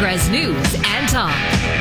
Progress News and Talk.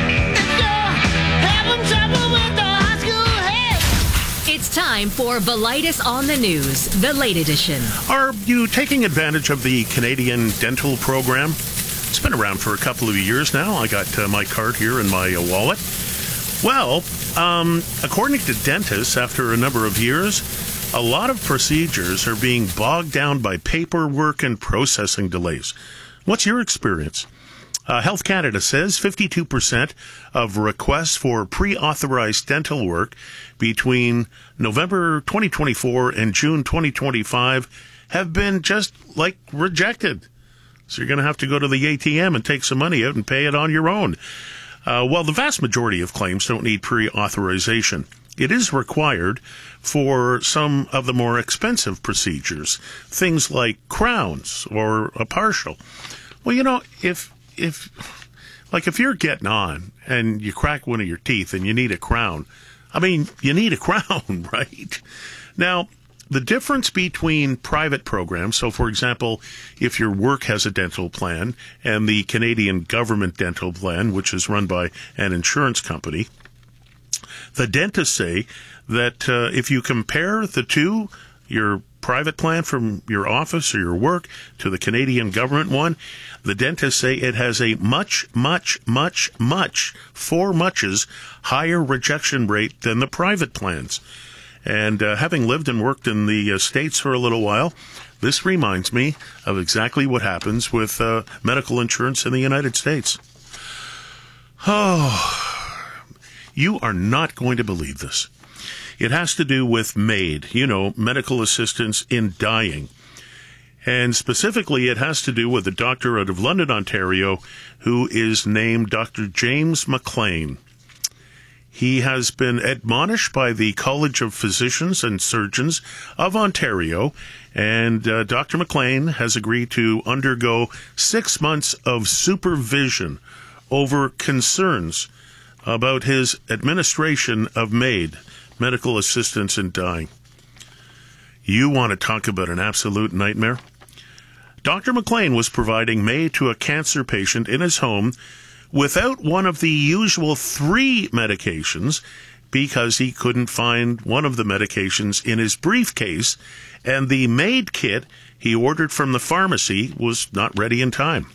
It's time for Velitis on the News, the late edition. Are you taking advantage of the Canadian dental program? It's been around for a couple of years now. I got my card here in my wallet. Well, according to dentists, after a number of years, a lot of procedures are being bogged down by paperwork and processing delays. What's your experience? Health Canada says 52% of requests for pre-authorized dental work between November 2024 and June 2025 have been just rejected. So you're going to have to go to the ATM and take some money out and pay it on your own. Well, the vast majority of claims don't need pre-authorization. It is required for some of the more expensive procedures, things like crowns or a partial. Well, you know, if you're getting on and you crack one of your teeth and you need a crown, I mean, you need a crown, right? Now, the difference between private programs, so for example, if your work has a dental plan and the Canadian government dental plan, which is run by an insurance company, the dentists say that if you compare the two, your private plan from your office or your work to the Canadian government one, the dentists say it has a much higher rejection rate than the private plans. And having lived and worked in the States for a little while, this reminds me of exactly what happens with medical insurance in the United States. Oh, you are not going to believe this. It has to do with MAID, medical assistance in dying. And specifically, it has to do with a doctor out of London, Ontario, who is named Dr. James McLean. He has been admonished by the College of Physicians and Surgeons of Ontario, and Dr. McLean has agreed to undergo 6 months of supervision over concerns about his administration of MAID, medical assistance in dying. You want to talk about an absolute nightmare? Dr. McLean was providing MAID to a cancer patient in his home without one of the usual 3 medications because he couldn't find one of the medications in his briefcase, and the MAID kit he ordered from the pharmacy was not ready in time.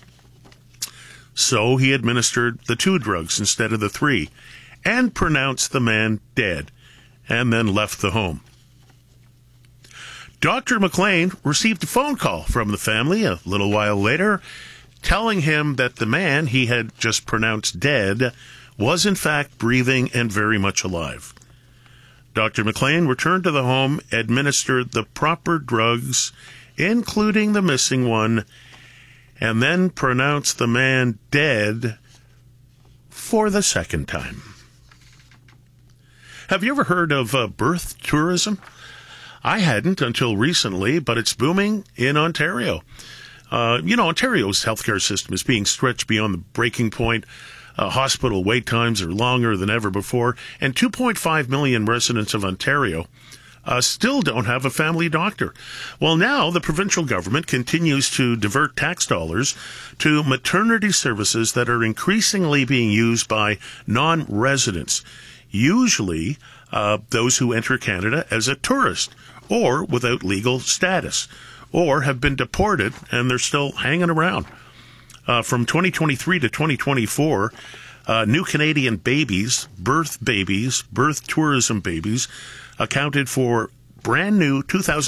So he administered the 2 drugs instead of the 3 and pronounced the man dead and then left the home. Dr. McLean received a phone call from the family a little while later telling him that the man he had just pronounced dead was in fact breathing and very much alive. Dr. McLean returned to the home, administered the proper drugs, including the missing one, and then pronounced the man dead for the second time. Have you ever heard of birth tourism? I hadn't until recently, but it's booming in Ontario. Ontario's healthcare system is being stretched beyond the breaking point. Hospital wait times are longer than ever before, and 2.5 million residents of Ontario still don't have a family doctor. Well, now the provincial government continues to divert tax dollars to maternity services that are increasingly being used by non-residents, usually those who enter Canada as a tourist or without legal status, or have been deported and they're still hanging around. From 2023 to 2024, new Canadian babies, birth tourism babies, accounted for brand new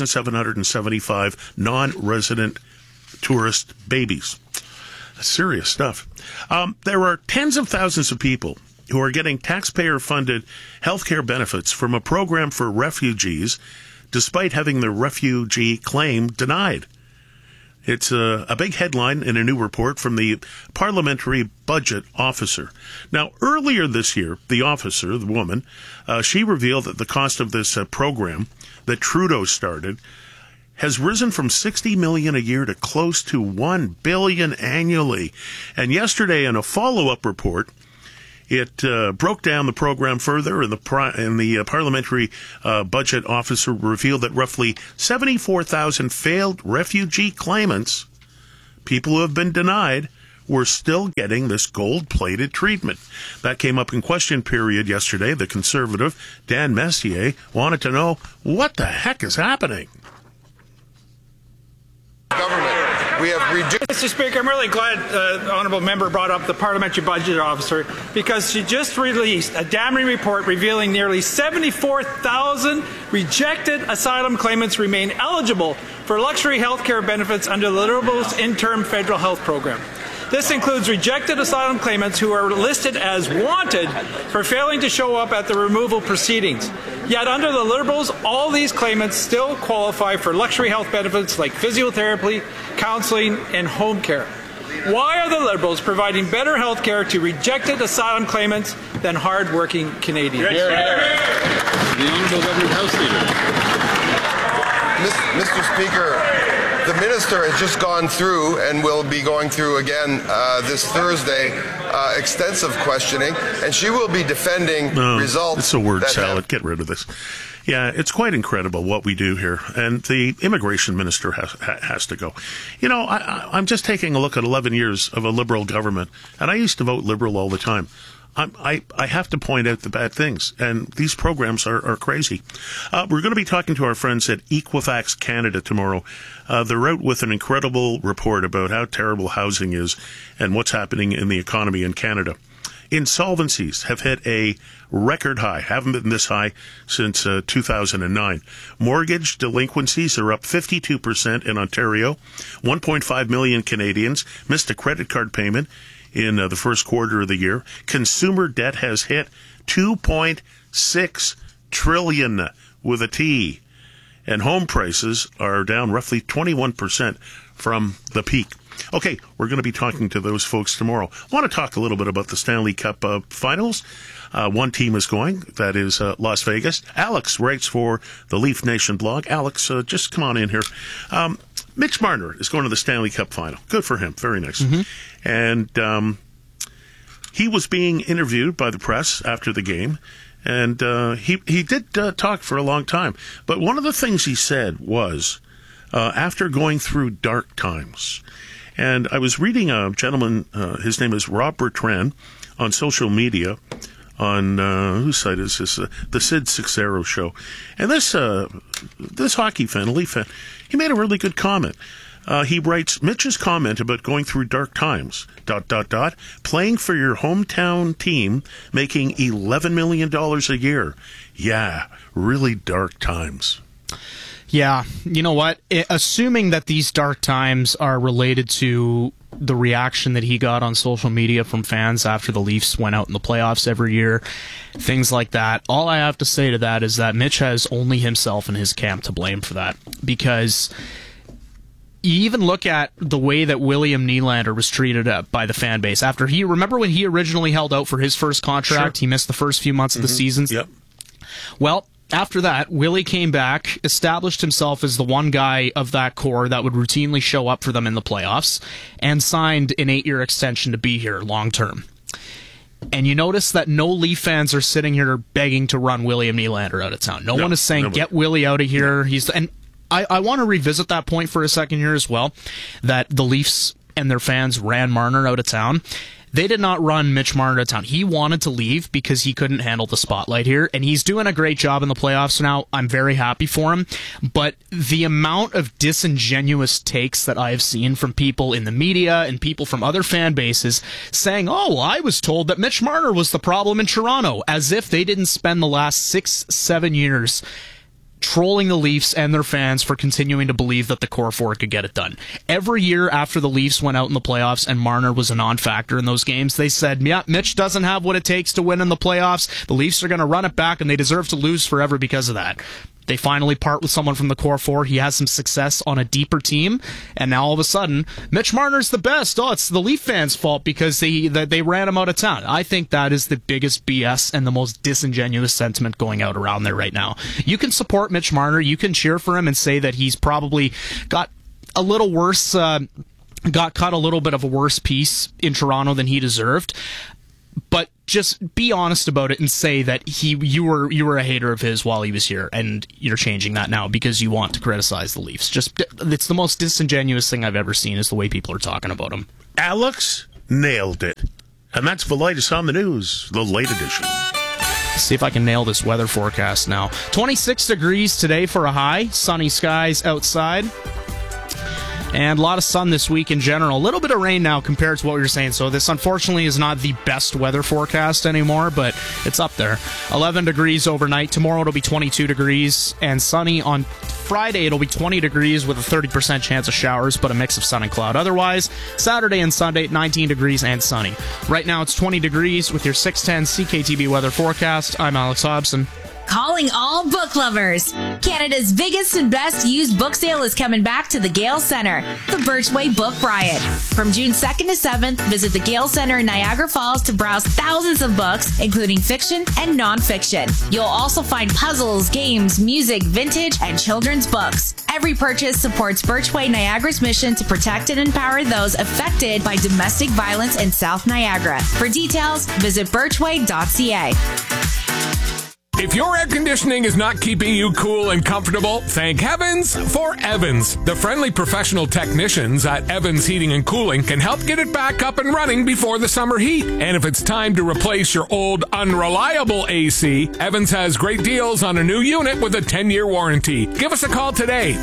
2,775 non-resident tourist babies. Serious stuff. There are tens of thousands of people who are getting taxpayer-funded healthcare benefits from a program for refugees despite having their refugee claim denied. It's a big headline in a new report from the Parliamentary Budget Officer. Now, earlier this year, the officer, the woman, she revealed that the cost of this program that Trudeau started has risen from $60 million a year to close to $1 billion annually. And yesterday, in a follow-up report, it broke down the program further, and the Parliamentary Budget Officer revealed that roughly 74,000 failed refugee claimants, people who have been denied, we're still getting this gold-plated treatment. That came up in question period yesterday. The Conservative, Dan Messier, wanted to know what the heck is happening. Government. We have reduced. Mr. Speaker, I'm really glad the Honourable Member brought up the Parliamentary Budget Officer, because she just released a damning report revealing nearly 74,000 rejected asylum claimants remain eligible for luxury health care benefits under the Liberals' interim federal health program. This includes rejected asylum claimants who are listed as wanted for failing to show up at the removal proceedings. Yet under the Liberals, all these claimants still qualify for luxury health benefits like physiotherapy, counselling, and home care. Why are the Liberals providing better health care to rejected asylum claimants than hard-working Canadians? The Honourable Government House Leader. Mr. Speaker, the Minister has just gone through and will be going through again this Thursday extensive questioning, and she will be defending results. It's a word salad. Get rid of this. Yeah, it's quite incredible what we do here, and the immigration minister has to go. You know, I'm just taking a look at 11 years of a Liberal government, and I used to vote Liberal all the time. I have to point out the bad things, and these programs are crazy. We're going to be talking to our friends at Equifax Canada tomorrow. They're out with an incredible report about how terrible housing is and what's happening in the economy in Canada. Insolvencies have hit a record high, haven't been this high since 2009. Mortgage delinquencies are up 52% in Ontario. 1.5 million Canadians missed a credit card payment in the first quarter of the year. Consumer debt has hit $2.6 trillion with a T. And home prices are down roughly 21% from the peak. Okay, we're going to be talking to those folks tomorrow. I want to talk a little bit about the Stanley Cup finals. One team is going, that is Las Vegas. Alex writes for the Leaf Nation blog. Alex, just come on in here. Mitch Marner is going to the Stanley Cup final. Good for him. Very nice. Mm-hmm. And he was being interviewed by the press after the game, and he did talk for a long time. But one of the things he said was, after going through dark times, and I was reading a gentleman, his name is Rob Bertrand, on social media, on whose site is this? The Sid Seixeiro show. And this hockey fan, a Leaf fan, he made a really good comment. He writes, Mitch's comment about going through dark times, ... playing for your hometown team, making $11 million a year. Yeah, really dark times. Yeah, you know what? Assuming that these dark times are related to the reaction that he got on social media from fans after the Leafs went out in the playoffs every year, things like that, all I have to say to that is that Mitch has only himself and his camp to blame for that. Because you even look at the way that William Nylander was treated by the fan base. Remember when he originally held out for his first contract? Sure. He missed the first few months of the season. Yep. Well, after that, Willie came back, established himself as the one guy of that core that would routinely show up for them in the playoffs, and signed an 8-year extension to be here long term. And you notice that no Leaf fans are sitting here begging to run William Nylander out of town. No one is saying, get Willie out of here. Yeah. I want to revisit that point for a second here as well, that the Leafs and their fans ran Marner out of town. They did not run Mitch Marner out of town. He wanted to leave because he couldn't handle the spotlight here, and he's doing a great job in the playoffs now. I'm very happy for him, but the amount of disingenuous takes that I have seen from people in the media and people from other fan bases saying, oh, I was told that Mitch Marner was the problem in Toronto, as if they didn't spend the last 6-7 years trolling the Leafs and their fans for continuing to believe that the core four could get it done. Every year after the Leafs went out in the playoffs and Marner was a non-factor in those games, they said, yeah, Mitch doesn't have what it takes to win in the playoffs. The Leafs are going to run it back and they deserve to lose forever because of that. They finally part with someone from the core four. He has some success on a deeper team, and now all of a sudden, Mitch Marner's the best. Oh, it's the Leaf fans' fault because they ran him out of town. I think that is the biggest BS and the most disingenuous sentiment going out around there right now. You can support Mitch Marner, you can cheer for him and say that he's probably got a little worse, got cut a little bit of a worse piece in Toronto than he deserved. But just be honest about it and say that you were a hater of his while he was here, and you're changing that now because you want to criticize the Leafs. It's the most disingenuous thing I've ever seen is the way people are talking about him. Alex, nailed it. And that's Velitis on the News, the late edition. See if I can nail this weather forecast now. 26 degrees today for a high. Sunny skies outside. And a lot of sun this week in general. A little bit of rain now compared to what we were saying. So this, unfortunately, is not the best weather forecast anymore, but it's up there. 11 degrees overnight. Tomorrow it'll be 22 degrees and sunny. On Friday it'll be 20 degrees with a 30% chance of showers, but a mix of sun and cloud. Otherwise, Saturday and Sunday, 19 degrees and sunny. Right now it's 20 degrees with your 610 CKTB weather forecast. I'm Alex Hobson. Calling all book lovers. Canada's biggest and best used book sale is coming back to the Gale Centre, the Birchway Book Riot. From June 2nd to 7th, visit the Gale Centre in Niagara Falls to browse thousands of books, including fiction and non-fiction. You'll also find puzzles, games, music, vintage, and children's books. Every purchase supports Birchway Niagara's mission to protect and empower those affected by domestic violence in South Niagara. For details, visit birchway.ca. If your air conditioning is not keeping you cool and comfortable, thank heavens for Evans. The friendly professional technicians at Evans Heating and Cooling can help get it back up and running before the summer heat. And if it's time to replace your old unreliable AC, Evans has great deals on a new unit with a 10-year warranty. Give us a call today,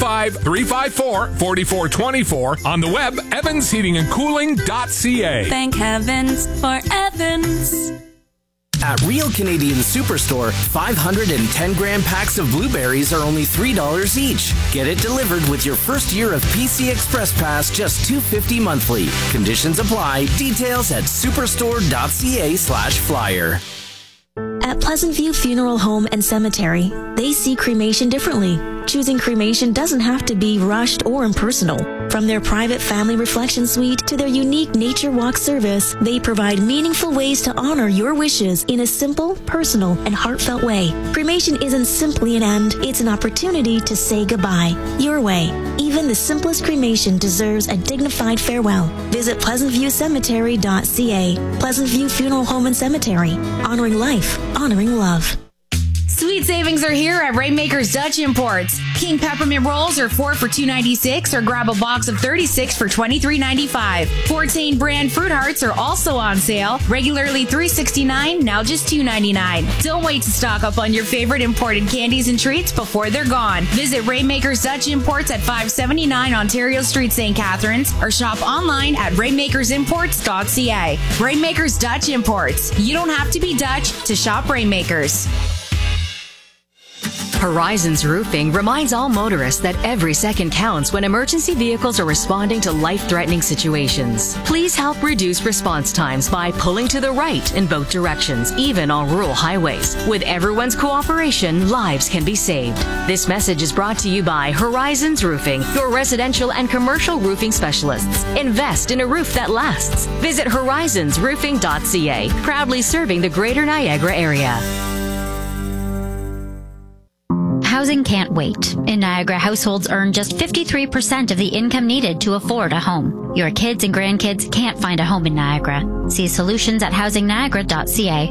905-354-4424. On the web, evansheatingandcooling.ca. Thank heavens for Evans. At Real Canadian Superstore, 510-gram packs of blueberries are only $3 each. Get it delivered with your first year of PC Express Pass, just $2.50 monthly. Conditions apply. Details at superstore.ca/flyer. At Pleasant View Funeral Home and Cemetery, they see cremation differently. Choosing cremation doesn't have to be rushed or impersonal. From their private family reflection suite to their unique nature walk service, they provide meaningful ways to honor your wishes in a simple, personal, and heartfelt way. Cremation isn't simply an end, it's an opportunity to say goodbye. Your way. Even the simplest cremation deserves a dignified farewell. Visit pleasantviewcemetery.ca. Pleasant View Funeral Home and Cemetery. Honoring life, honoring love. Sweet savings are here at Rainmaker's Dutch Imports. King peppermint rolls are 4 for $2.96 or grab a box of 36 for $23.95. Fortain brand fruit hearts are also on sale. Regularly $3.69, now just $2.99. Don't wait to stock up on your favorite imported candies and treats before they're gone. Visit Rainmaker's Dutch Imports at 579 Ontario Street, St. Catharines, or shop online at rainmakersimports.ca. Rainmaker's Dutch Imports. You don't have to be Dutch to shop Rainmakers. Horizons Roofing reminds all motorists that every second counts when emergency vehicles are responding to life-threatening situations. Please help reduce response times by pulling to the right in both directions, even on rural highways. With everyone's cooperation, lives can be saved. This message is brought to you by Horizons Roofing, your residential and commercial roofing specialists. Invest in a roof that lasts. Visit horizonsroofing.ca, proudly serving the Greater Niagara area. Housing can't wait. In Niagara, households earn just 53% of the income needed to afford a home. Your kids and grandkids can't find a home in Niagara. See solutions at housingniagara.ca.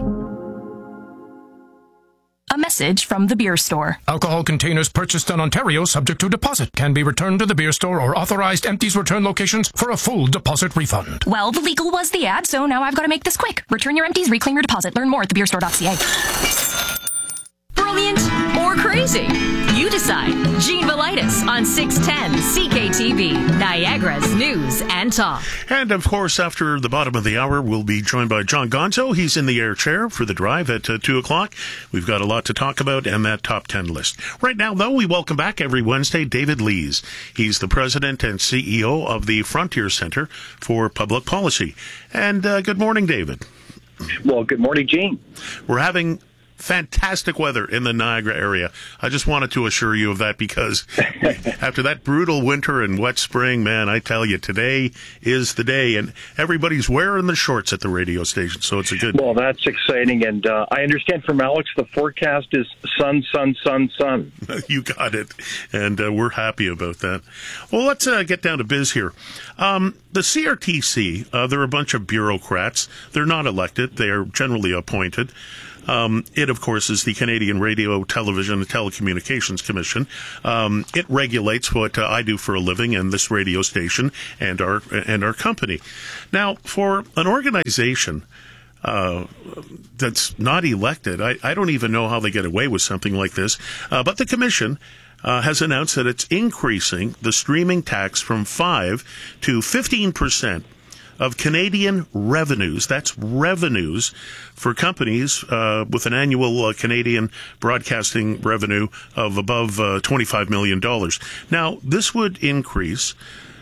A message from the beer store. Alcohol containers purchased in Ontario subject to deposit can be returned to the beer store or authorized empties return locations for a full deposit refund. Well, the legal was the ad, so now I've got to make this quick. Return your empties, reclaim your deposit. Learn more at thebeerstore.ca. Brilliant or crazy? You decide. Gene Velitis on 610 CKTB, Niagara's News and Talk. And, of course, after the bottom of the hour, we'll be joined by John Gonzo. He's in the air chair for the drive at 2 o'clock. We've got a lot to talk about and that top 10 list. Right now, though, we welcome back every Wednesday David Lees. He's the president and CEO of the Frontier Center for Public Policy. And good morning, David. Well, good morning, Gene. We're having fantastic weather in the Niagara area. I just wanted to assure you of that because after that brutal winter and wet spring, man, I tell you, today is the day, and everybody's wearing the shorts at the radio station, so it's a good... Well, that's exciting, and I understand from Alex the forecast is sun, sun, sun, sun. You got it, and we're happy about that. Well, let's get down to biz here. the CRTC, they're a bunch of bureaucrats. They're not elected. They are generally appointed. It, of course, is the Canadian Radio, Television, and Telecommunications Commission. It regulates what I do for a living and this radio station and our company. Now, for an organization that's not elected, I don't even know how they get away with something like this. But the commission has announced that it's increasing the streaming tax from 5 to 15% of Canadian revenues. That's revenues for companies with an annual Canadian broadcasting revenue of above $25 million. Now, this would increase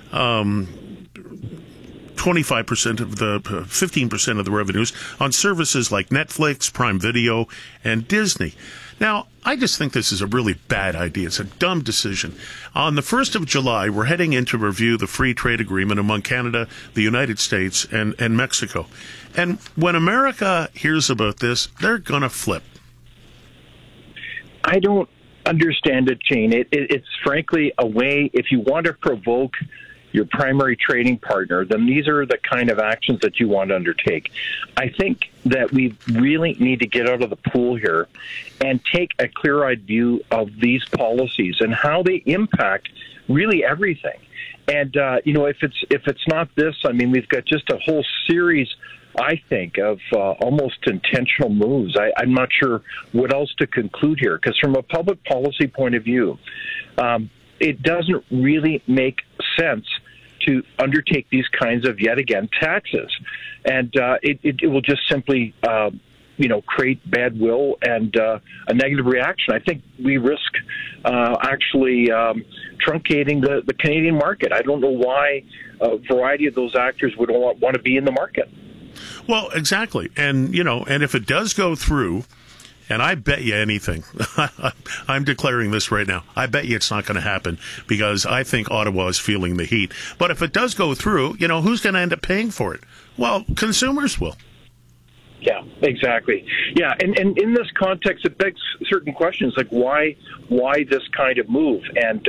25% of the 15% of the revenues on services like Netflix, Prime Video, and Disney. Now, I just think this is a really bad idea. It's a dumb decision. On the 1st of July, we're heading in to review the free trade agreement among Canada, the United States, and Mexico. And when America hears about this, they're going to flip. I don't understand it, Gene. It's frankly a way, if you want to provoke your primary trading partner, then these are the kind of actions that you want to undertake. I think that we really need to get out of the pool here and take a clear-eyed view of these policies and how they impact really everything. And if it's not this, I mean, we've got just a whole series, I think, of almost intentional moves. I'm not sure what else to conclude here, because from a public policy point of view, it doesn't really make sense to undertake these kinds of, yet again, taxes. And it will just simply, create bad will and a negative reaction. I think we risk actually truncating the Canadian market. I don't know why a variety of those actors would want to be in the market. Well, exactly. And, and if it does go through, and I bet you anything, I'm declaring this right now, I bet you it's not going to happen because I think Ottawa is feeling the heat. But if it does go through, who's going to end up paying for it? Well, consumers will. Yeah, exactly. Yeah, and in this context, it begs certain questions like why this kind of move? And,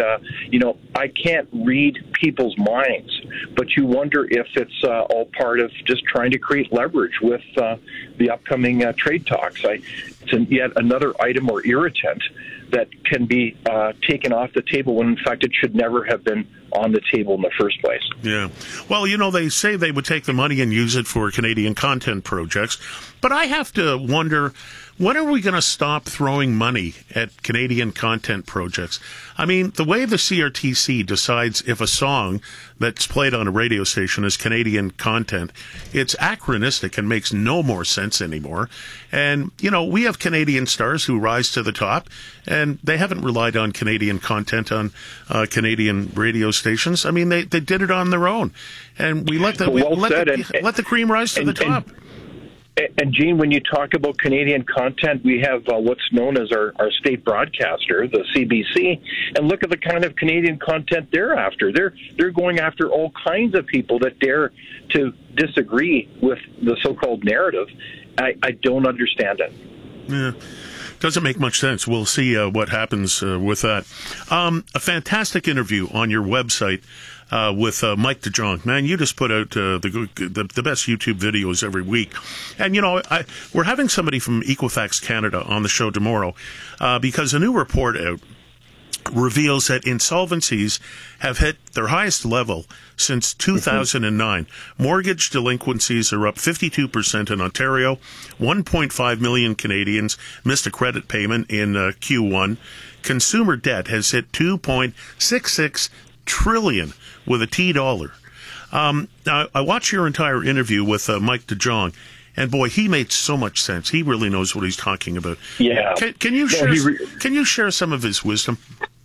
I can't read people's minds, but you wonder if it's all part of just trying to create leverage with the upcoming trade talks. It's yet another item or irritant that can be taken off the table when, in fact, it should never have been on the table in the first place. Yeah. Well, they say they would take the money and use it for Canadian content projects, but I have to wonder, when are we going to stop throwing money at Canadian content projects? I mean, the way the CRTC decides if a song that's played on a radio station is Canadian content, it's anachronistic and makes no more sense anymore. And, we have Canadian stars who rise to the top, and they haven't relied on Canadian content on Canadian radio stations. I mean, they did it on their own. And we let the cream rise to the top. And, Gene, when you talk about Canadian content, we have what's known as our state broadcaster, the CBC, and look at the kind of Canadian content they're after. They're going after all kinds of people that dare to disagree with the so-called narrative. I don't understand it. Yeah. Doesn't make much sense. We'll see what happens with that. A fantastic interview on your website with Mike DeJong. Man, you just put out the best YouTube videos every week. And, we're having somebody from Equifax Canada on the show tomorrow because a new report out reveals that insolvencies have hit their highest level since 2009. Mortgage delinquencies are up 52% in Ontario. 1.5 million Canadians missed a credit payment in Q1. Consumer debt has hit $2.66 trillion with a T dollar. Now, I watched your entire interview with Mike DeJong, and boy, he made so much sense. He really knows what he's talking about. Yeah. Can you share some of his wisdom?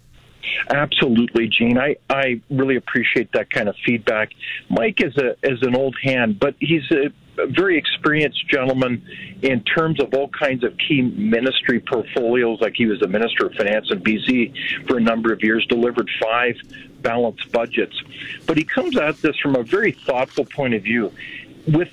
Absolutely, Gene. I really appreciate that kind of feedback. Mike is an old hand, but he's a very experienced gentleman in terms of all kinds of key ministry portfolios. Like he was the Minister of Finance in BC for a number of years, delivered 5 balanced budgets. But he comes at this from a very thoughtful point of view with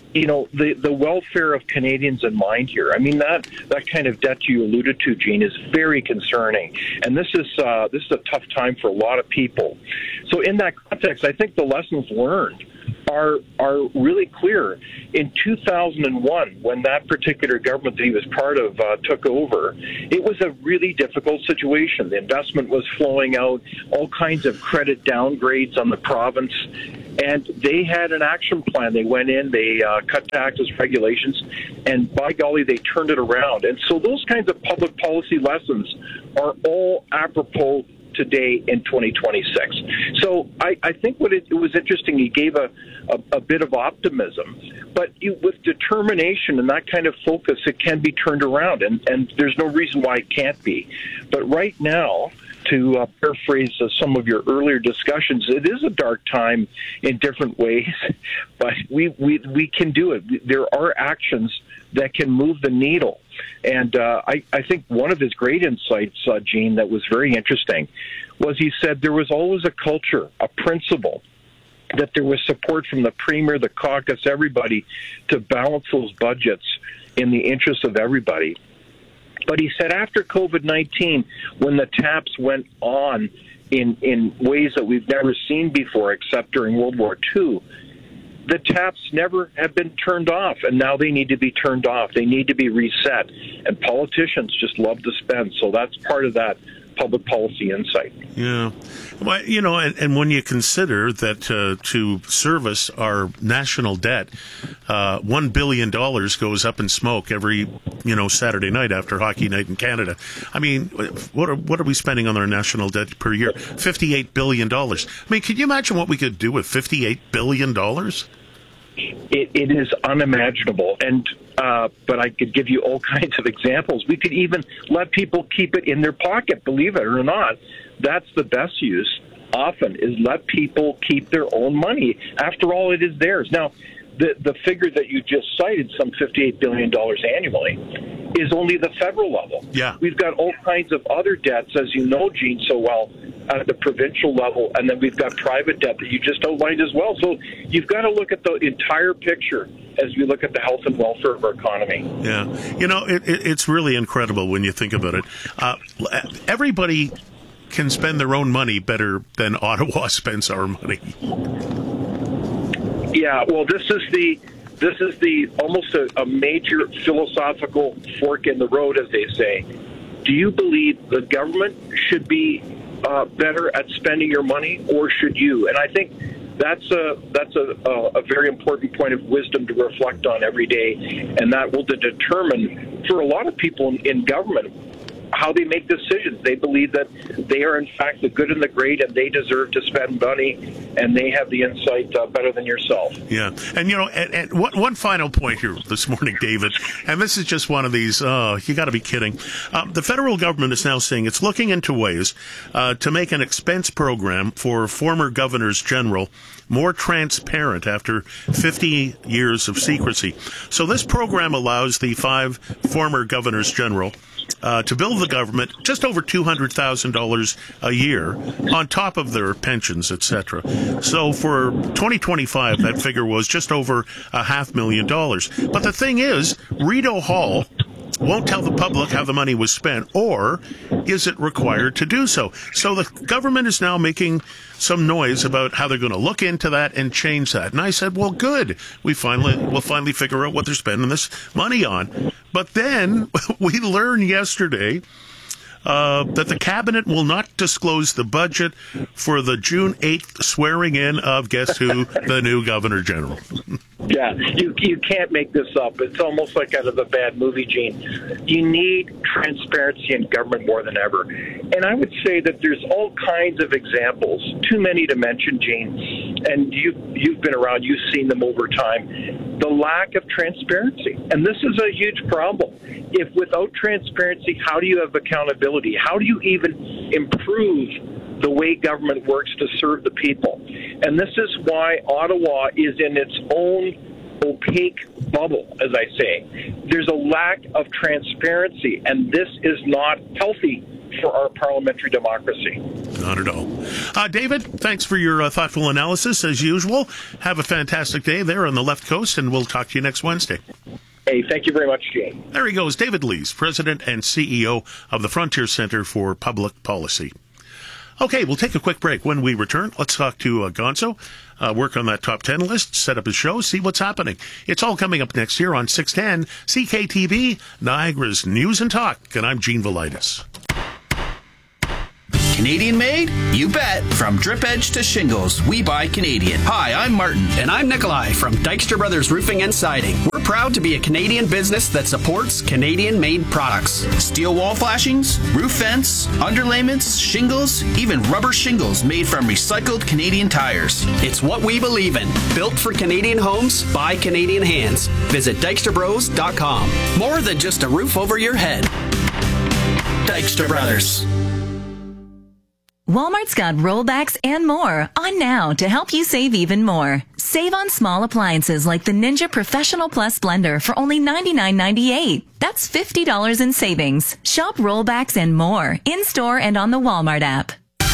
the welfare of Canadians in mind here. I mean, that kind of debt you alluded to, Gene, is very concerning. And this is a tough time for a lot of people. So in that context, I think the lessons learned are really clear. In 2001, when that particular government that he was part of took over, it was a really difficult situation. The investment was flowing out, all kinds of credit downgrades on the province, and they had an action plan. They went in, they cut taxes, regulations, and by golly, they turned it around. And so those kinds of public policy lessons are all apropos today in 2026. So I think it was interesting, he gave a bit of optimism, but with determination and that kind of focus, it can be turned around, and there's no reason why it can't be. But right now, to paraphrase some of your earlier discussions, it is a dark time in different ways, but we can do it. There are actions that can move the needle. And I think one of his great insights, Gene, that was very interesting, was he said there was always a culture, a principle, that there was support from the Premier, the caucus, everybody, to balance those budgets in the interest of everybody. But he said after COVID-19, when the taps went on in ways that we've never seen before, except during World War II, the taps never have been turned off, and now they need to be turned off. They need to be reset, and politicians just love to spend. So that's part of that public policy insight. Yeah. Well, and when you consider that to service our national debt, $1 billion goes up in smoke every, Saturday night after Hockey Night in Canada. I mean, what are we spending on our national debt per year? $58 billion. I mean, can you imagine what we could do with $58 billion? It is unimaginable, and but I could give you all kinds of examples. We could even let people keep it in their pocket, believe it or not. That's the best use, often, is let people keep their own money. After all, it is theirs. Now, the figure that you just cited, some $58 billion annually, is only the federal level. Yeah. We've got all kinds of other debts, as you know, Gene, so well, at the provincial level, and then we've got private debt that you just outlined as well. So you've got to look at the entire picture as we look at the health and welfare of our economy. Yeah. It's really incredible when you think about it. Everybody can spend their own money better than Ottawa spends our money. Yeah, well, this is the almost a major philosophical fork in the road, as they say. Do you believe the government should be better at spending your money, or should you? And I think that's a very important point of wisdom to reflect on every day, and that will determine for a lot of people in government how they make decisions. They believe that they are, in fact, the good and the great, and they deserve to spend money, and they have the insight better than yourself. Yeah. And, and one final point here this morning, David, and this is just one of these, you got to be kidding. The federal government is now saying it's looking into ways to make an expense program for former governors general more transparent after 50 years of secrecy. So this program allows the 5 former governors general to bill the government just over $200,000 a year on top of their pensions, etc. So for 2025, that figure was just over $500,000. But the thing is, Rideau Hall won't tell the public how the money was spent, or is it required to do so? So the government is now making some noise about how they're going to look into that and change that. And I said, well, good. We'll finally figure out what they're spending this money on. But then we learned yesterday that the cabinet will not disclose the budget for the June 8th swearing in of, guess who, the new Governor General. Yeah, you can't make this up. It's almost like out of a bad movie, Gene. You need transparency in government more than ever. And I would say that there's all kinds of examples, too many to mention, Gene, and you've been around, you've seen them over time, the lack of transparency. And this is a huge problem. If without transparency, how do you have accountability? How do you even improve the way government works to serve the people? And this is why Ottawa is in its own opaque bubble, as I say. There's a lack of transparency, and this is not healthy for our parliamentary democracy. Not at all. David, thanks for your thoughtful analysis, as usual. Have a fantastic day there on the left coast, and we'll talk to you next Wednesday. Hey, thank you very much, Jane. There he goes, David Lees, President and CEO of the Frontier Centre for Public Policy. Okay, we'll take a quick break. When we return, let's talk to Gonzo work on that top 10 list, set up a show, see what's happening. It's all coming up next year on 610 CKTV, Niagara's News and Talk. And I'm Gene Velitis. Canadian made? You bet. From drip edge to shingles, we buy Canadian. Hi, I'm Martin. And I'm Nikolai from Dykstra Brothers Roofing and Siding. We're proud to be a Canadian business that supports Canadian-made products. Steel wall flashings, roof vents, underlayments, shingles, even rubber shingles made from recycled Canadian tires. It's what we believe in. Built for Canadian homes by Canadian hands. Visit DykstraBros.com. More than just a roof over your head. Dykstra Brothers. Walmart's got rollbacks and more on now to help you save even more. Save on small appliances like the Ninja Professional Plus blender for only $99.98. That's $50 in savings. Shop rollbacks and more in-store and on the Walmart app.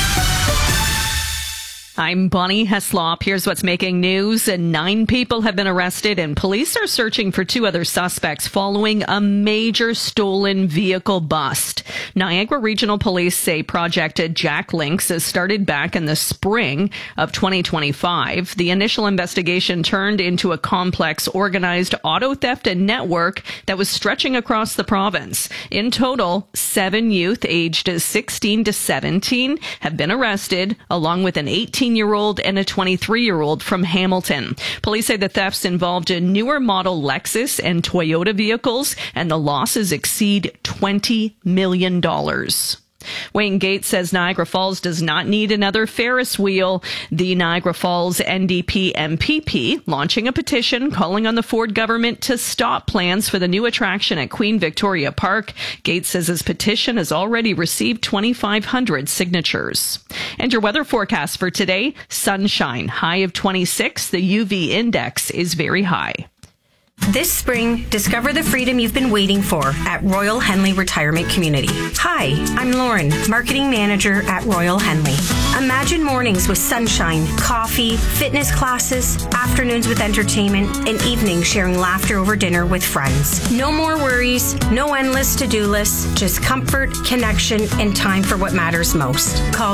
I'm Bonnie Heslop. Here's what's making news. 9 people have been arrested and police are searching for 2 other suspects following a major stolen vehicle bust. Niagara Regional Police say Project Jack Links has started back in the spring of 2025. The initial investigation turned into a complex organized auto theft and network that was stretching across the province. In total, 7 youth aged 16 to 17 have been arrested, along with an 18-year-old and a 23-year-old from Hamilton. Police say the thefts involved a newer model Lexus and Toyota vehicles, and the losses exceed $20 million. Wayne Gates says Niagara Falls does not need another Ferris wheel. The Niagara Falls NDP MPP launching a petition calling on the Ford government to stop plans for the new attraction at Queen Victoria Park. Gates says his petition has already received 2,500 signatures. And your weather forecast for today, sunshine, high of 26. The UV index is very high. This spring, discover the freedom you've been waiting for at Royal Henley Retirement Community. Hi, I'm Lauren, Marketing Manager at Royal Henley. Imagine mornings with sunshine, coffee, fitness classes, afternoons with entertainment, and evenings sharing laughter over dinner with friends. No more worries, no endless to-do lists, just comfort, connection, and time for what matters most. Call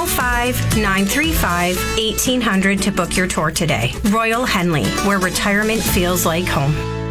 905-935-1800 to book your tour today. Royal Henley, where retirement feels like home.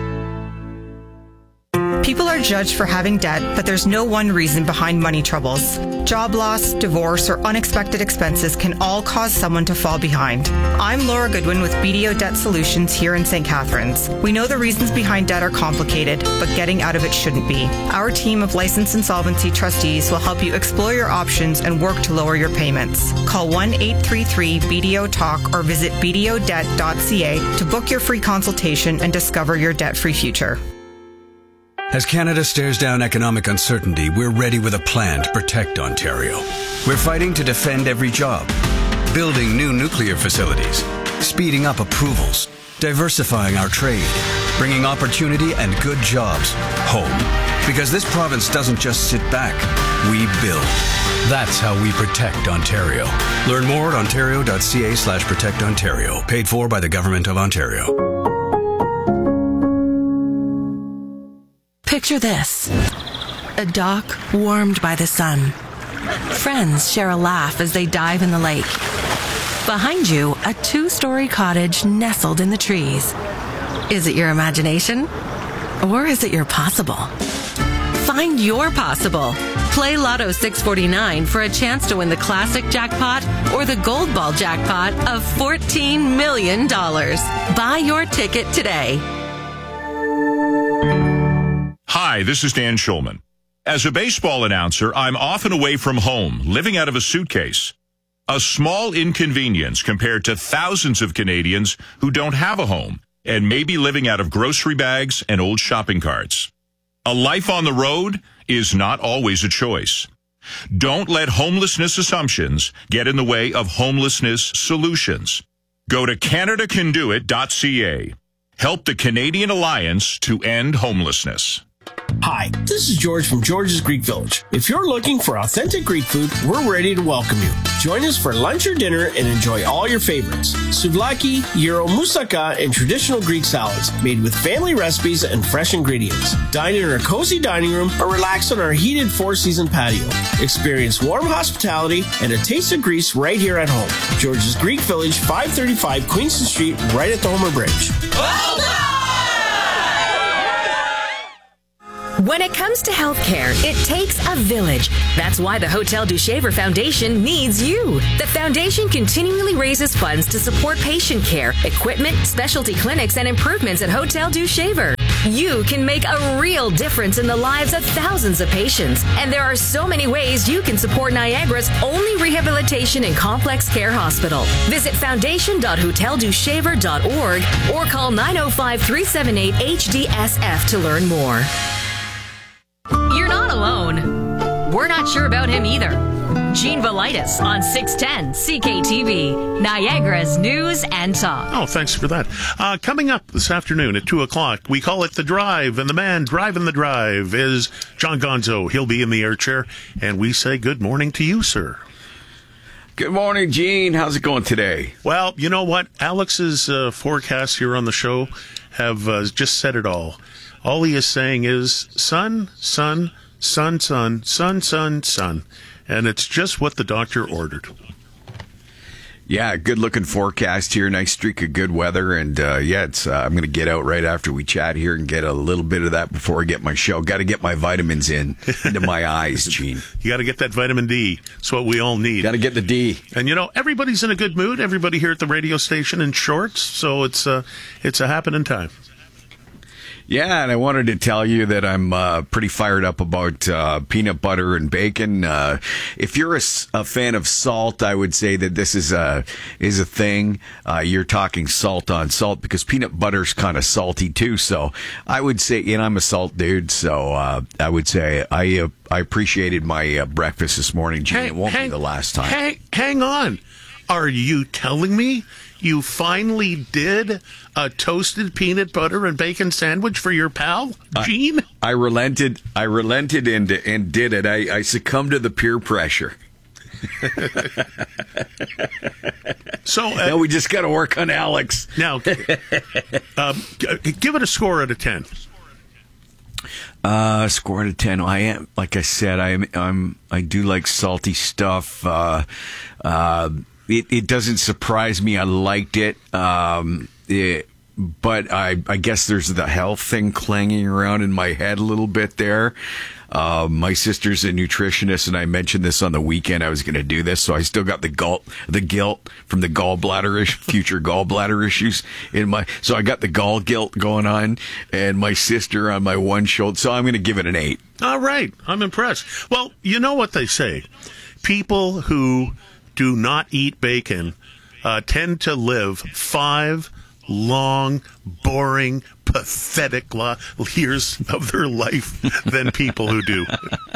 People are judged for having debt, but there's no one reason behind money troubles. Job loss, divorce, or unexpected expenses can all cause someone to fall behind. I'm Laura Goodwin with BDO Debt Solutions here in St. Catharines. We know the reasons behind debt are complicated, but getting out of it shouldn't be. Our team of licensed insolvency trustees will help you explore your options and work to lower your payments. Call 1-833-BDO-TALK or visit bdodebt.ca to book your free consultation and discover your debt-free future. As Canada stares down economic uncertainty, we're ready with a plan to protect Ontario. We're fighting to defend every job, building new nuclear facilities, speeding up approvals, diversifying our trade, bringing opportunity and good jobs home. Because this province doesn't just sit back, we build. That's how we protect Ontario. Learn more at ontario.ca/protectontario. Paid for by the Government of Ontario. Picture this. A dock warmed by the sun. Friends share a laugh as they dive in the lake. Behind you, a 2-story cottage nestled in the trees. Is it your imagination? Or is it your possible? Find your possible. Play Lotto 649 for a chance to win the classic jackpot or the gold ball jackpot of $14 million. Buy your ticket today. Hi, this is Dan Schulman. As a baseball announcer, I'm often away from home, living out of a suitcase. A small inconvenience compared to thousands of Canadians who don't have a home and may be living out of grocery bags and old shopping carts. A life on the road is not always a choice. Don't let homelessness assumptions get in the way of homelessness solutions. Go to CanadaCanDoIt.ca. Help the Canadian Alliance to End Homelessness. Hi, this is George from George's Greek Village. If you're looking for authentic Greek food, we're ready to welcome you. Join us for lunch or dinner and enjoy all your favorites. Souvlaki, gyro, moussaka, and traditional Greek salads made with family recipes and fresh ingredients. Dine in our cozy dining room or relax on our heated four-season patio. Experience warm hospitality and a taste of Greece right here at home. George's Greek Village, 535 Queenston Street, right at the Homer Bridge. Well done! When it comes to healthcare, it takes a village. That's why the Hotel du Shaver Foundation needs you. The foundation continually raises funds to support patient care, equipment, specialty clinics, and improvements at Hotel du Shaver. You can make a real difference in the lives of thousands of patients. And there are so many ways you can support Niagara's only rehabilitation and complex care hospital. Visit foundation.hoteldushaver.org or call 905-378-HDSF to learn more. You're not alone. We're not sure about him either. Gene Velitis on 610 CKTV, Niagara's News and Talk. Oh, thanks for that. Coming up this afternoon at 2 o'clock, we call it The Drive, and the man driving the drive is John Gonzo. He'll be in the air chair, and we say good morning to you, sir. Good morning, Gene. How's it going today? Well, you know what? Alex's forecasts here on the show have just said it all. All he is saying is sun, sun, sun, sun, sun, sun, sun. And it's just what the doctor ordered. Yeah, good-looking forecast here. Nice streak of good weather. And, it's I'm going to get out right after we chat here and get a little bit of that before I get my show. Got to get my vitamins into my eyes, Gene. You got to get that vitamin D. It's what we all need. Got to get the D. And, everybody's in a good mood. Everybody here at the radio station in shorts. So it's a happening time. Yeah, and I wanted to tell you that I'm pretty fired up about peanut butter and bacon. If you're a fan of salt, I would say that this is a thing. You're talking salt on salt because peanut butter's kind of salty too. So I would say, and I'm a salt dude, so I would say I appreciated my breakfast this morning, Gene. It won't be the last time. Hang on. Are you telling me you finally did a toasted peanut butter and bacon sandwich for your pal, Gene? I relented and did it. I succumbed to the peer pressure. So now we just got to work on Alex. Now, give it a score out of 10. Score out of 10. I am, like I said, I do like salty stuff. It doesn't surprise me. I liked it. But I guess there's the health thing clanging around in my head a little bit there. My sister's a nutritionist, and I mentioned this on the weekend. I was going to do this, so I still got the guilt from the future gallbladder issues in my. So I got the gall guilt going on, and my sister on my one shoulder. So I'm going to give it an 8. All right, I'm impressed. Well, you know what they say: people who do not eat bacon tend to live 5 long, boring, pathetic years of their life than people who do.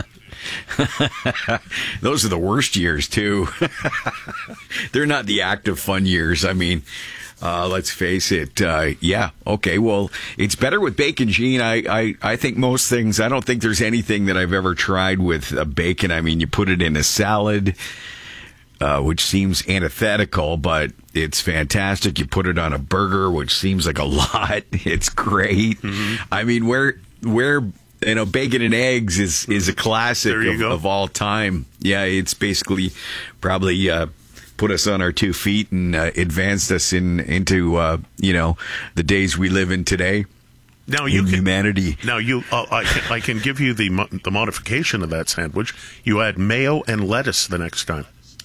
Those are the worst years, too. They're not the active, fun years. I mean, let's face it. Yeah, okay, well, it's better with bacon, Gene. I think most things, I don't think there's anything that I've ever tried with bacon. I mean, you put it in a salad, which seems antithetical, but it's fantastic. You put it on a burger, which seems like a lot. It's great. Mm-hmm. I mean, where bacon and eggs is a classic of all time. Yeah, it's basically probably put us on our 2 feet and advanced us into the days we live in today. Now humanity. Now I can give you the modification of that sandwich. You add mayo and lettuce the next time.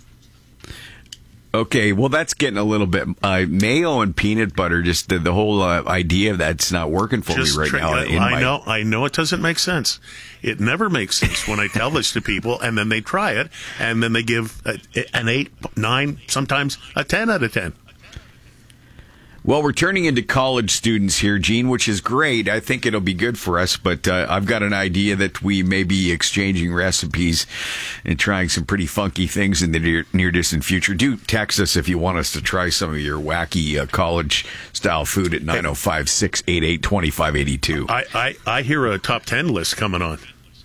Okay, well, that's getting a little bit mayo and peanut butter. Just the whole idea of that's not working for me right now. I know it doesn't make sense. It never makes sense when I tell this to people, and then they try it, and then they give an 8, 9, sometimes a 10 out of 10. Well, we're turning into college students here, Gene, which is great. I think it'll be good for us, but I've got an idea that we may be exchanging recipes and trying some pretty funky things in the near-distant future. Do text us if you want us to try some of your wacky college-style food at 905-688-2582. I hear a top 10 list coming on.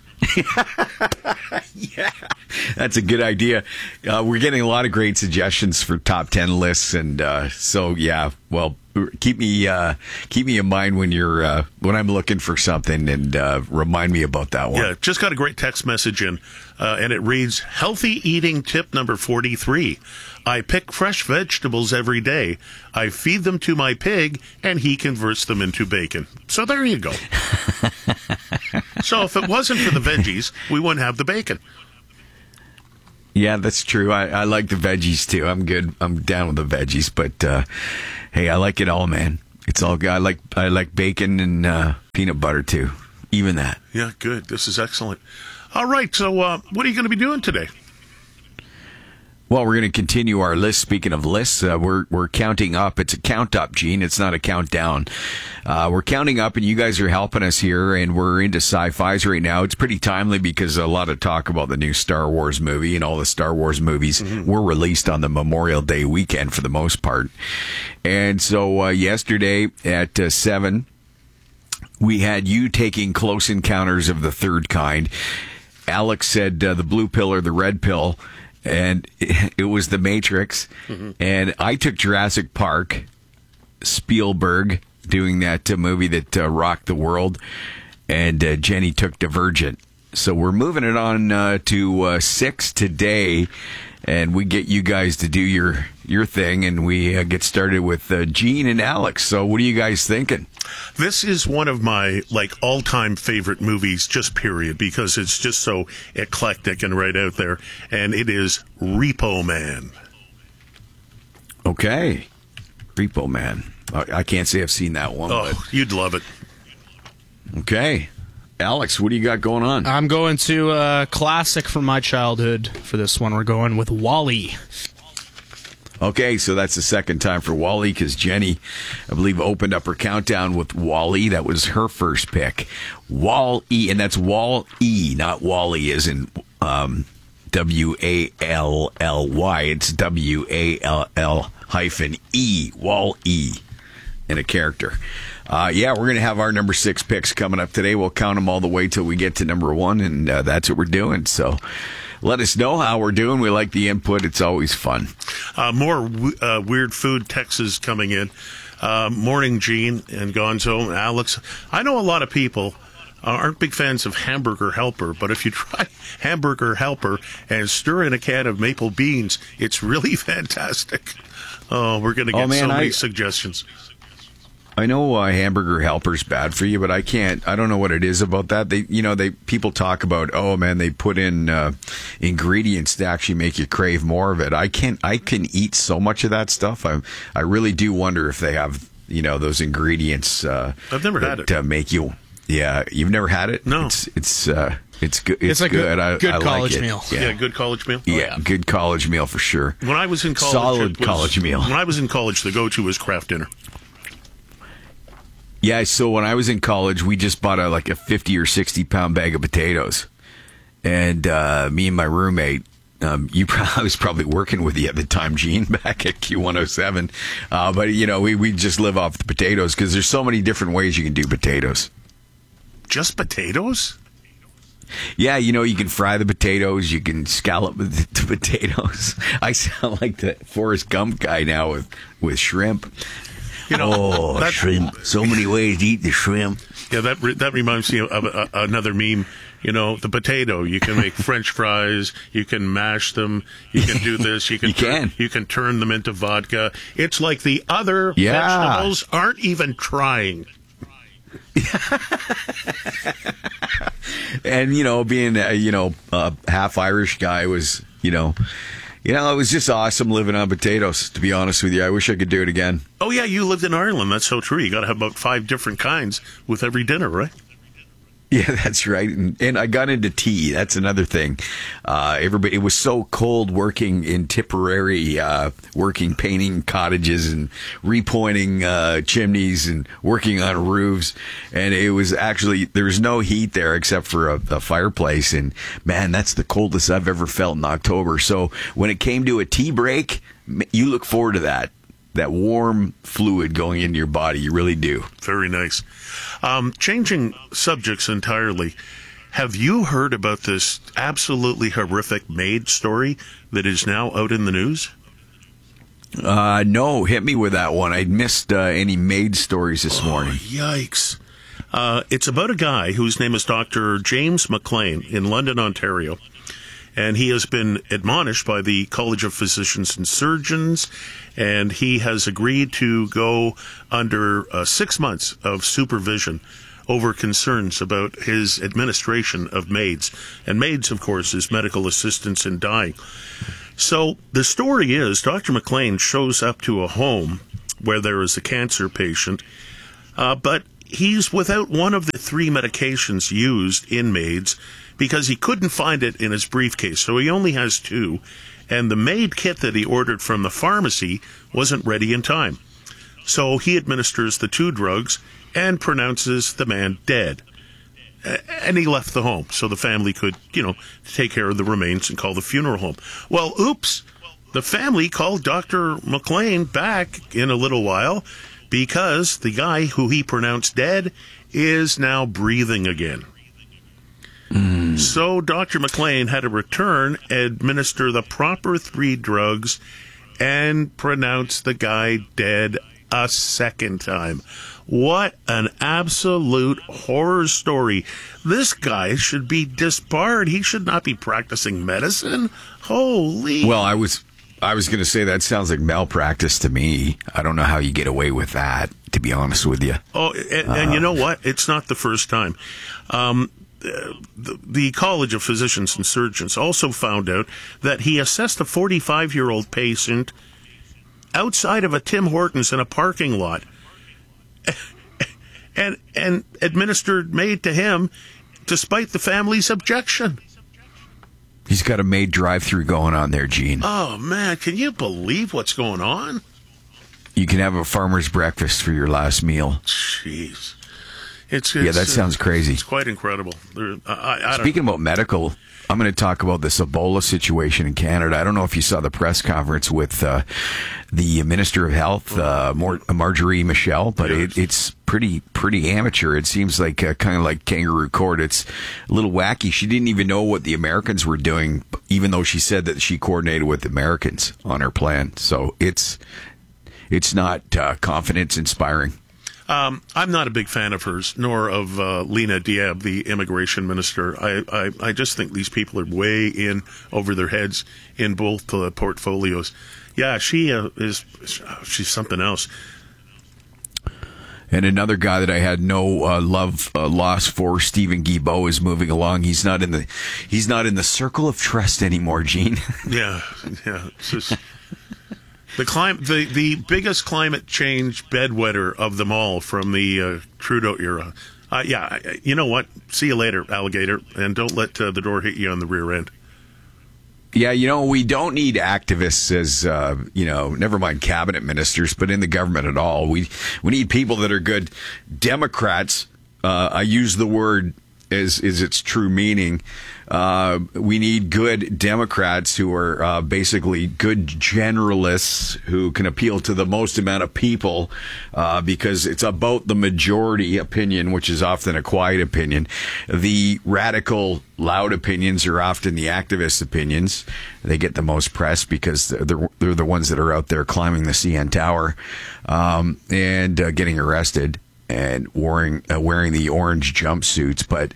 Yeah, that's a good idea. We're getting a lot of great suggestions for top 10 lists, and so yeah. Well, keep me in mind when you're when I'm looking for something, and remind me about that one. Yeah, just got a great text message in, and it reads: healthy eating tip number 43. I pick fresh vegetables every day. I feed them to my pig, and he converts them into bacon. So there you go. So if it wasn't for the veggies, we wouldn't have the bacon. Yeah, that's true. I like the veggies too. I'm good. I'm down with the veggies, but hey, I like it all, man. It's all good. I like bacon and peanut butter too. Even that. Yeah, good. This is excellent. All right. So what are you going to be doing today? Well, we're going to continue our list. Speaking of lists, we're counting up. It's a count up, Gene. It's not a countdown. We're counting up, and you guys are helping us here, and we're into sci-fis right now. It's pretty timely because a lot of talk about the new Star Wars movie, and all the Star Wars movies were released on the Memorial Day weekend for the most part. And so yesterday at 7, we had you taking Close Encounters of the Third Kind. Alex said the blue pill or the red pill. And it was The Matrix. And I took Jurassic Park, Spielberg, doing that movie that rocked the world. And Jenny took Divergent. So we're moving it on to 6 today. And we get you guys to do your thing. And we get started with Gene and Alex. So what are you guys thinking? This is one of my all-time favorite movies, just period, because it's just so eclectic and right out there. And it is Repo Man. Okay. Repo Man. I can't say I've seen that one. Oh, but you'd love it. Okay. Alex, what do you got going on? I'm going to a classic from my childhood for this one. We're going with WALL-E. Okay, so that's the second time for WALL-E because Jenny, I believe, opened up her countdown with WALL-E. That was her first pick. WALL-E, and that's WALL-E, not WALL-E as in W-A-L-L-Y. It's W-A-L-L-E, WALL-E, in a character. Yeah, we're going to have our number 6 picks coming up today. We'll count them all the way till we get to number 1, and that's what we're doing. So let us know how we're doing. We like the input. It's always fun. More weird food texts coming in. Morning, Gene and Gonzo and Alex. I know a lot of people aren't big fans of Hamburger Helper, but if you try Hamburger Helper and stir in a can of maple beans, it's really fantastic. Oh, we're going to get so many suggestions. I know Hamburger Helper's bad for you, but I don't know what it is about that. People talk about, oh man, they put in ingredients to actually make you crave more of it. I can eat so much of that stuff. I really do wonder if they have, those ingredients. I've never had it. Make you. Yeah, you've never had it? No. It's good. It's like good. a good college like meal. Yeah, good college meal. Yeah, good college meal for sure. When I was in college, solid college meal. When I was in college, the go-to was Kraft Dinner. Yeah, so when I was in college, we just bought a 50 or 60 pound bag of potatoes, and me and my roommate. I was probably working with you at the time, Gene, back at Q107. But we just live off the potatoes because there's so many different ways you can do potatoes. Just potatoes? Yeah, you can fry the potatoes. You can scallop the potatoes. I sound like the Forrest Gump guy now with shrimp. Shrimp. So many ways to eat the shrimp. Yeah, that reminds me of another meme. The potato. You can make French fries. You can mash them. You can do this. You can turn them into vodka. It's like the other vegetables aren't even trying. And being a half Irish guy was it was just awesome living on potatoes, to be honest with you. I wish I could do it again. Oh, yeah, you lived in Ireland. That's so true. You got to have about 5 different kinds with every dinner, right? Yeah, that's right. And I got into tea. That's another thing. It was so cold working in Tipperary, painting cottages and repointing chimneys and working on roofs. And it was actually, there was no heat there except for a fireplace. And man, that's the coldest I've ever felt in October. So when it came to a tea break, you look forward to that warm fluid going into your body. You really do. Very nice. Changing subjects entirely, have you heard about this absolutely horrific maid story that is now out in the news? No, hit me with that one. I missed any maid stories this morning. Yikes. It's about a guy whose name is Dr. James McLean in London, Ontario. And he has been admonished by the College of Physicians and Surgeons, and he has agreed to go under 6 months of supervision over concerns about his administration of maids. And maids, of course, is medical assistants in dying. So the story is Dr. McLean shows up to a home where there is a cancer patient, but he's without one of the 3 medications used in maids, because he couldn't find it in his briefcase. So he only has 2. And the maid kit that he ordered from the pharmacy wasn't ready in time. So he administers the 2 drugs and pronounces the man dead. And he left the home so the family could, take care of the remains and call the funeral home. Well, oops, the family called Dr. McLean back in a little while because the guy who he pronounced dead is now breathing again. So Dr. McLean had to return, administer the proper 3 drugs, and pronounce the guy dead a second time. What an absolute horror story. This guy should be disbarred. He should not be practicing medicine. Holy. Well, I was going to say that sounds like malpractice to me. I don't know how you get away with that, to be honest with you. Oh, and you know what? It's not the first time. The College of Physicians and Surgeons also found out that he assessed a 45-year-old patient outside of a Tim Hortons in a parking lot and administered maid to him despite the family's objection. He's got a maid drive-through going on there, Gene. Oh, man, can you believe what's going on? You can have a farmer's breakfast for your last meal. Jeez. Yeah, that sounds crazy. It's quite incredible. Speaking about medical, I'm going to talk about this Ebola situation in Canada. I don't know if you saw the press conference with the Minister of Health, Marjorie Michel, but it's pretty amateur. It seems like kind of like kangaroo court. It's a little wacky. She didn't even know what the Americans were doing, even though she said that she coordinated with Americans on her plan. So it's not confidence inspiring. I'm not a big fan of hers, nor of Lena Diab, the immigration minister. I just think these people are way in over their heads in both portfolios. Yeah, she's something else. And another guy that I had no loss for, Stephen Guilbeault, is moving along. He's not in the circle of trust anymore, Gene. Yeah. It's just, the biggest climate change bedwetter of them all from the Trudeau era. You know what? See you later, alligator, and don't let the door hit you on the rear end. Yeah, we don't need activists as, never mind cabinet ministers, but in the government at all. We need people that are good Democrats. I use the word as its true meaning. We need good Democrats who are basically good generalists who can appeal to the most amount of people because it's about the majority opinion, which is often a quiet opinion. The radical, loud opinions are often the activist opinions. They get the most press because they're the ones that are out there climbing the CN Tower and getting arrested and wearing the orange jumpsuits, but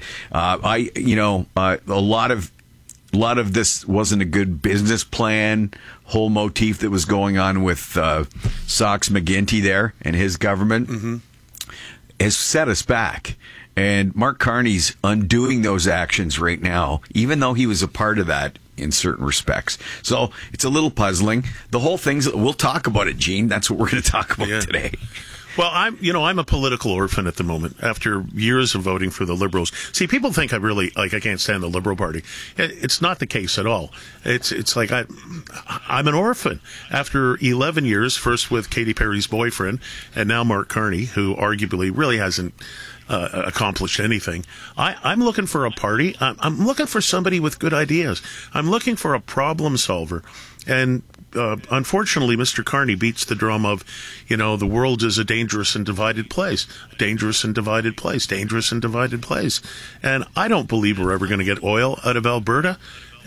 a lot of this wasn't a good business plan. Whole motif that was going on with Sox McGuinty there and his government has set us back. And Mark Carney's undoing those actions right now, even though he was a part of that in certain respects. So it's a little puzzling. The whole thing's, we'll talk about it, Gene. That's what we're going to talk about today. Well, I'm a political orphan at the moment after years of voting for the Liberals. See, people think I can't stand the Liberal Party. It's not the case at all. It's like I'm an orphan after 11 years, first with Katy Perry's boyfriend and now Mark Carney, who arguably really hasn't accomplished anything. I'm looking for a party. I'm looking for somebody with good ideas. I'm looking for a problem solver. And unfortunately, Mr. Carney beats the drum of, the world is a dangerous and divided place. Dangerous and divided place. Dangerous and divided place. And I don't believe we're ever going to get oil out of Alberta.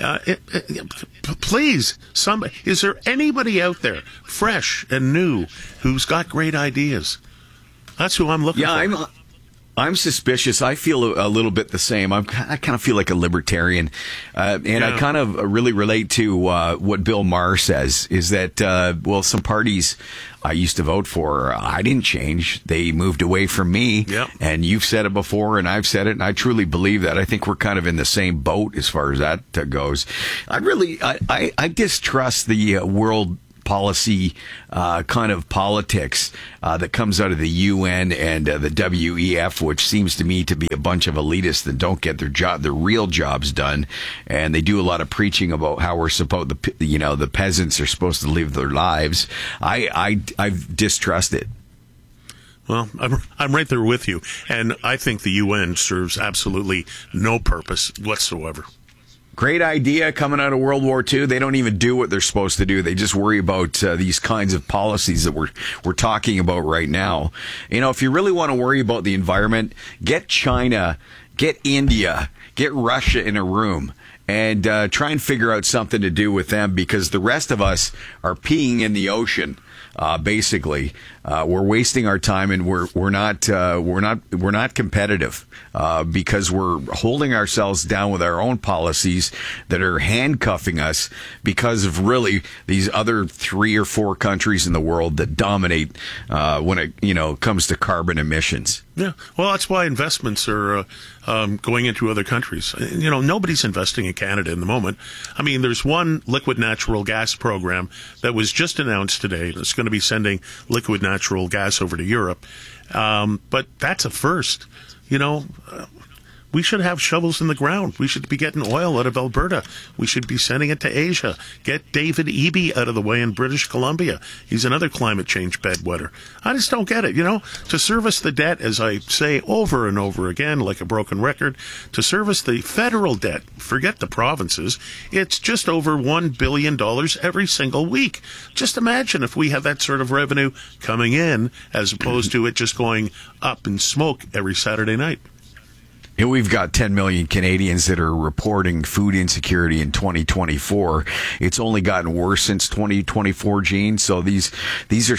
Please, is there anybody out there, fresh and new, who's got great ideas? That's who I'm looking for. I'm suspicious. I feel a little bit the same. I kind of feel like a libertarian. I kind of really relate to what Bill Maher says, is that, some parties I used to vote for, I didn't change. They moved away from me. Yep. And you've said it before, and I've said it, and I truly believe that. I think we're kind of in the same boat as far as that goes. I distrust the world policy kind of politics that comes out of the UN and the WEF, which seems to me to be a bunch of elitists that don't get their real jobs done, and they do a lot of preaching about how we're supposed the peasants are supposed to live their lives. I've distrusted. Well, I'm right there with you, and I think the UN serves absolutely no purpose whatsoever. Great idea coming out of World War II. They don't even do what they're supposed to do. They just worry about these kinds of policies that we're talking about right now. If you really want to worry about the environment, get China, get India, get Russia in a room and try and figure out something to do with them, because the rest of us are peeing in the ocean. Basically, we're wasting our time, and we're not competitive because we're holding ourselves down with our own policies that are handcuffing us because of really these other 3 or 4 countries in the world that dominate when it comes to carbon emissions. Yeah, well, that's why investments are going into other countries. Nobody's investing in Canada in the moment. I mean, there's one liquid natural gas program that was just announced today. It's going to be sending liquid natural gas over to Europe. But that's a first. We should have shovels in the ground. We should be getting oil out of Alberta. We should be sending it to Asia. Get David Eby out of the way in British Columbia. He's another climate change bedwetter. I just don't get it. To service the debt, as I say over and over again, like a broken record, to service the federal debt, forget the provinces, it's just over $1 billion every single week. Just imagine if we had that sort of revenue coming in as opposed to it just going up in smoke every Saturday night. And we've got 10 million Canadians that are reporting food insecurity in 2024. It's only gotten worse since 2024, Gene. So these are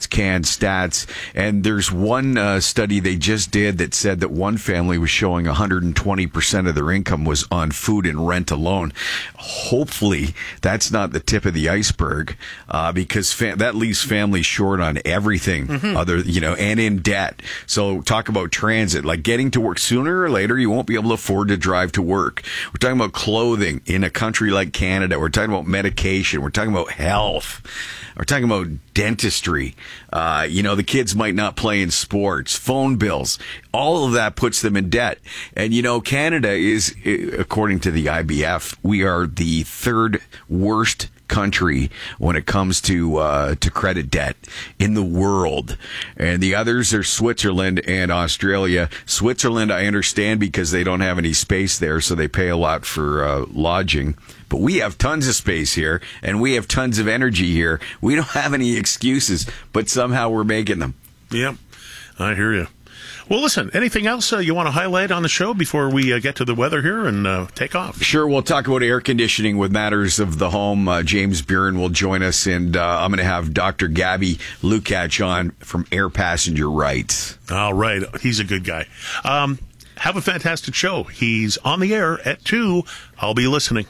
stats. And there's one study they just did that said that one family was showing 120% of their income was on food and rent alone. Hopefully that's not the tip of the iceberg, because that leaves families short on everything and in debt. So talk about transit, like getting to work sooner or later. You won't be able to afford to drive to work. We're talking about clothing in a country like Canada. We're talking about medication. We're talking about health. We're talking about dentistry. The kids might not play in sports, phone bills. All of that puts them in debt. And, Canada is, according to the IBF, we are the 3rd worst country when it comes to credit debt in the world. And the others are Switzerland and Australia. Switzerland, I understand, because they don't have any space there, so they pay a lot for lodging. But we have tons of space here, and we have tons of energy here. We don't have any excuses, but somehow we're making them. Yep, I hear you. Well, listen, anything else you want to highlight on the show before we get to the weather here and take off? Sure, we'll talk about air conditioning with Matters of the Home. James Buren will join us, and I'm going to have Dr. Gabby Lukacs on from Air Passenger Rights. All right, he's a good guy. Have a fantastic show. He's on the air at 2. I'll be listening.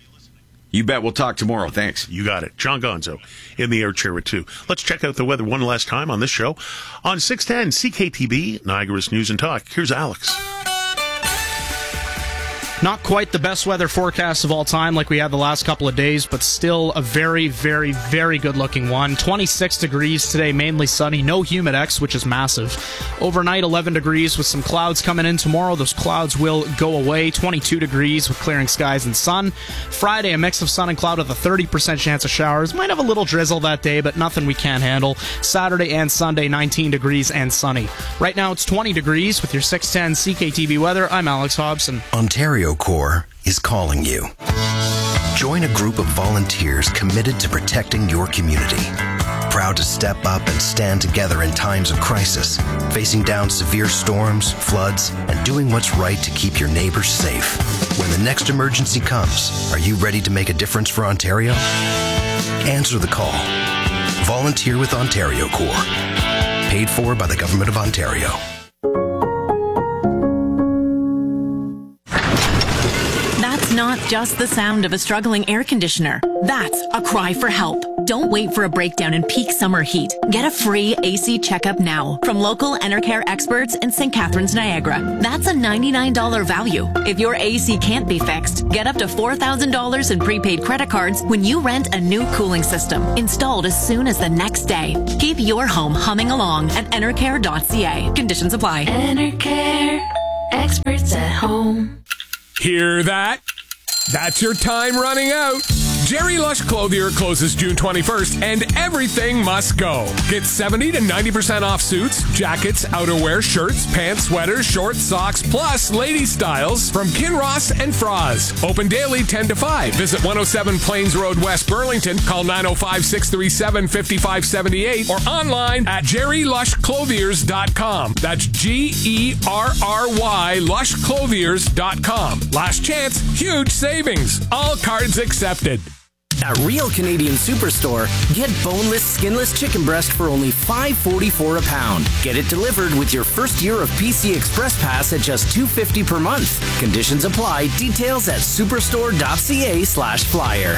You bet. We'll talk tomorrow. Thanks. You got it. John Gonzo in the air chair at 2. Let's check out the weather one last time on this show. On 610 CKTB, Niagara's News and Talk. Here's Alex. Not quite the best weather forecast of all time like we had the last couple of days, but still a very, very, very good-looking one. 26 degrees today, mainly sunny. No humidex, which is massive. Overnight, 11 degrees with some clouds coming in tomorrow. Those clouds will go away. 22 degrees with clearing skies and sun. Friday, a mix of sun and cloud with a 30% chance of showers. Might have a little drizzle that day, but nothing we can't handle. Saturday and Sunday, 19 degrees and sunny. Right now, it's 20 degrees with your 610 CKTB weather. I'm Alex Hobson. Ontario Corps is calling you. Join a group of volunteers committed to protecting your community. Proud to step up and stand together in times of crisis, facing down severe storms, floods, and doing what's right to keep your neighbors safe. When the next emergency comes, are you ready to make a difference for Ontario? Answer the call. Volunteer with Ontario Corps. Paid for by the Government of Ontario. That's not just the sound of a struggling air conditioner. That's a cry for help. Don't wait for a breakdown in peak summer heat. Get a free AC checkup now from local Enercare experts in St. Catharines, Niagara. That's a $99 value. If your AC can't be fixed, get up to $4,000 in prepaid credit cards when you rent a new cooling system, installed as soon as the next day. Keep your home humming along at enercare.ca. Conditions apply. Enercare, experts at home. Hear that? That's your time running out. Jerry Lush Clothier closes June 21st, and everything must go. Get 70 to 90% off suits, jackets, outerwear, shirts, pants, sweaters, shorts, socks, plus lady styles from Kinross and Froz. Open daily 10 to 5. Visit 107 Plains Road, West Burlington. Call 905-637-5578 or online at jerrylushclothiers.com. That's Gerry lushclothiers.com. Last chance, huge savings. All cards accepted. At Real Canadian Superstore, get boneless, skinless chicken breast for only $5.44 a pound. Get it delivered with your first year of PC Express Pass at just $2.50 per month. Conditions apply. Details at superstore.ca/flyer.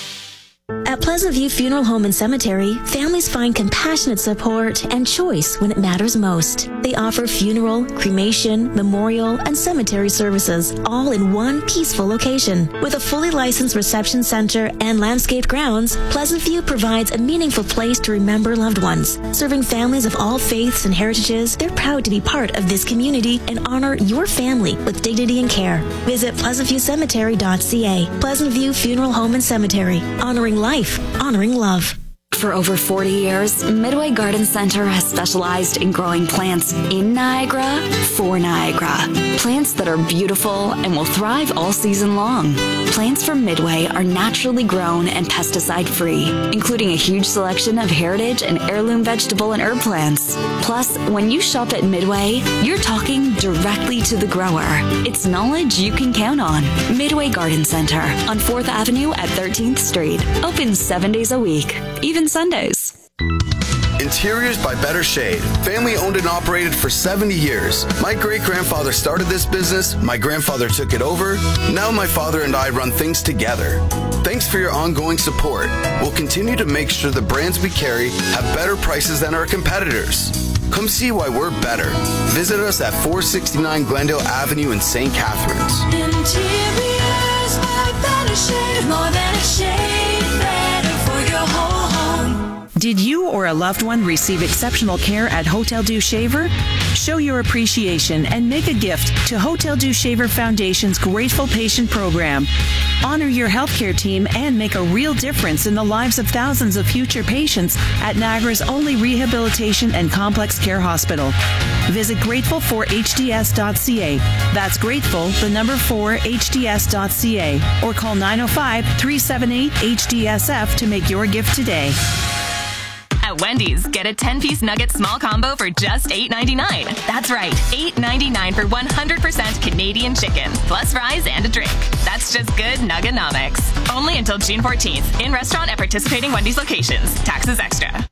At Pleasant View Funeral Home and Cemetery, families find compassionate support and choice when it matters most. They offer funeral, cremation, memorial, and cemetery services, all in one peaceful location. With a fully licensed reception center and landscaped grounds, Pleasant View provides a meaningful place to remember loved ones. Serving families of all faiths and heritages, they're proud to be part of this community and honor your family with dignity and care. Visit pleasantviewcemetery.ca. Pleasant View Funeral Home and Cemetery, honoring life, honoring love. For over 40 years, Midway Garden Center has specialized in growing plants in Niagara for Niagara. Plants that are beautiful and will thrive all season long. Plants from Midway are naturally grown and pesticide-free, including a huge selection of heritage and heirloom vegetable and herb plants. Plus, when you shop at Midway, you're talking directly to the grower. It's knowledge you can count on. Midway Garden Center on 4th Avenue at 13th Street. Open 7 days a week, even Sundays. Interiors by Better Shade. Family owned and operated for 70 years. My great-grandfather started this business. My grandfather took it over. Now my father and I run things together. Thanks for your ongoing support. We'll continue to make sure the brands we carry have better prices than our competitors. Come see why we're better. Visit us at 469 Glendale Avenue in St. Catharines. Interiors by Better Shade. More than a shade, better for your whole home. Did you or a loved one receive exceptional care at Hotel Dieu Shaver? Show your appreciation and make a gift to Hotel Dieu Shaver Foundation's Grateful Patient Program. Honor your healthcare team and make a real difference in the lives of thousands of future patients at Niagara's only rehabilitation and complex care hospital. Visit grateful4hds.ca. That's grateful, the number 4hds.ca, or call 905-378-HDSF to make your gift today. At Wendy's, get a 10-piece nugget small combo for just $8.99. That's right, $8.99 for 100% Canadian chicken, plus fries and a drink. That's just good Nugganomics. Only until June 14th. In restaurant at participating Wendy's locations. Taxes extra.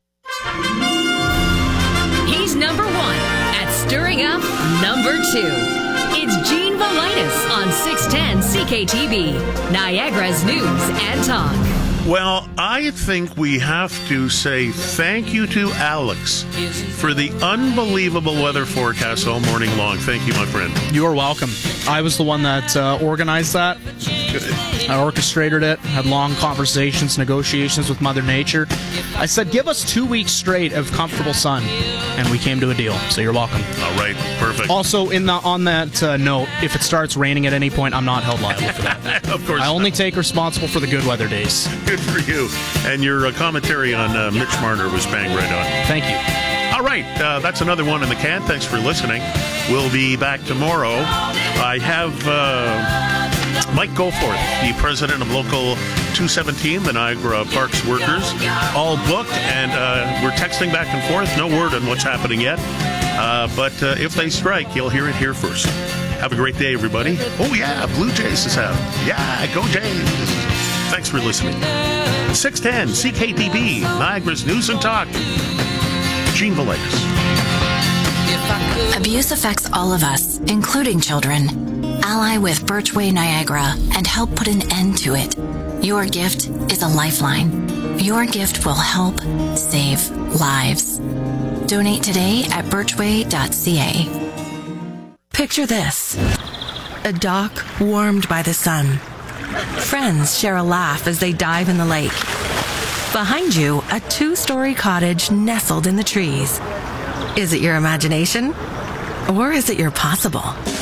He's number one at Stirring Up number 2. It's Gene Valitis on 610 CKTB, Niagara's News and Talk. Well, I think we have to say thank you to Alex for the unbelievable weather forecast all morning long. Thank you, my friend. You are welcome. I was the one that organized that. I orchestrated it, had long conversations, negotiations with Mother Nature. I said, give us 2 weeks straight of comfortable sun, and we came to a deal. So you're welcome. All right, perfect. Also, on that note, if it starts raining at any point, I'm not held liable for that. Of course I only take responsible for the good weather days. Good for you. And your commentary on Mitch Marner was bang right on. Thank you. All right, that's another one in the can. Thanks for listening. We'll be back tomorrow. I have Mike Goforth, the president of Local 217, the Niagara Parks Workers, all booked, and we're texting back and forth. No word on what's happening yet. But if they strike, you'll hear it here first. Have a great day, everybody. Oh, yeah, Blue Jays is out. Yeah, go Jays. Thanks for listening. 610 CKTB, Niagara's News and Talk. Gene Villegas. Abuse affects all of us, including children. Ally with Birchway Niagara and help put an end to it. Your gift is a lifeline. Your gift will help save lives. Donate today at birchway.ca. Picture this. A dock warmed by the sun. Friends share a laugh as they dive in the lake. Behind you, a 2-story cottage nestled in the trees. Is it your imagination? Or is it your possible?